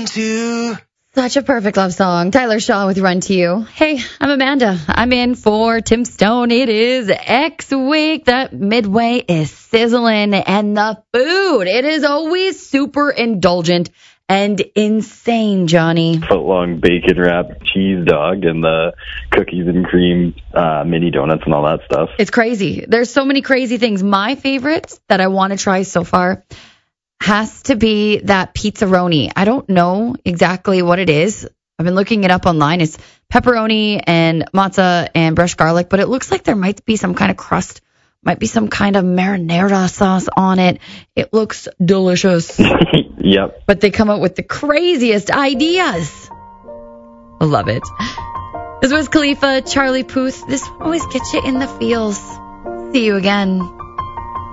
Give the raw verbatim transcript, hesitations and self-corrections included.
to. Such a perfect love song. Tyler Shaw with Run to You. Hey, I'm Amanda. I'm in for Tim Stone. It is X week. That Midway is sizzling, and the food, it is always super indulgent and insane, Johnny. Foot-long bacon wrap cheese dog and the cookies and cream uh, mini donuts and all that stuff. It's crazy. There's so many crazy things. My favorite that I want to try so far has to be that pizzaroni. I don't know exactly what it is. I've been looking it up online. It's pepperoni and mozza and brushed garlic, but it looks like there might be some kind of crust, might be some kind of marinara sauce on it. It looks delicious. Yep. But they come up with the craziest ideas. I love it. This was Khalifa, Charlie Puth. This always gets you in the feels. See you again.